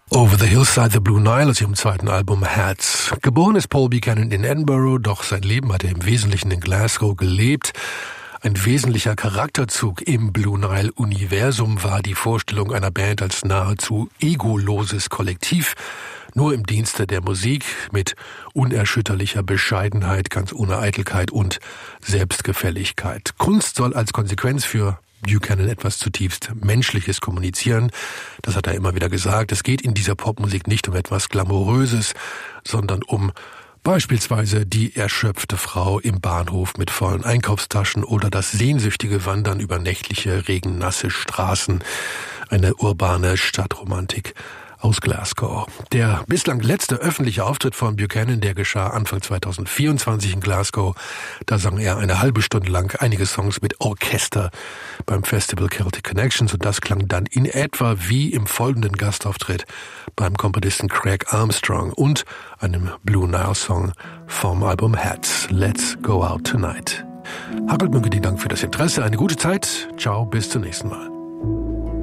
Over the Hillside, The Blue Nile aus ihrem zweiten Album Hats. Geboren ist Paul Buchanan in Edinburgh, doch sein Leben hat er im Wesentlichen in Glasgow gelebt. Ein wesentlicher Charakterzug im Blue Nile-Universum war die Vorstellung einer Band als nahezu egoloses Kollektiv, nur im Dienste der Musik, mit unerschütterlicher Bescheidenheit, ganz ohne Eitelkeit und Selbstgefälligkeit. Kunst soll als Konsequenz für Buchanan etwas zutiefst Menschliches kommunizieren. Das hat er immer wieder gesagt. Es geht in dieser Popmusik nicht um etwas Glamouröses, sondern um beispielsweise die erschöpfte Frau im Bahnhof mit vollen Einkaufstaschen oder das sehnsüchtige Wandern über nächtliche, regennasse Straßen. Eine urbane Stadtromantik aus Glasgow. Der bislang letzte öffentliche Auftritt von Buchanan, der geschah Anfang 2024 in Glasgow. Da sang er eine halbe Stunde lang einige Songs mit Orchester beim Festival Celtic Connections und das klang dann in etwa wie im folgenden Gastauftritt beim Komponisten Craig Armstrong und einem Blue Nile Song vom Album Hats, Let's Go Out Tonight. Harald Münke, Dank für das Interesse. Eine gute Zeit. Ciao, bis zum nächsten Mal.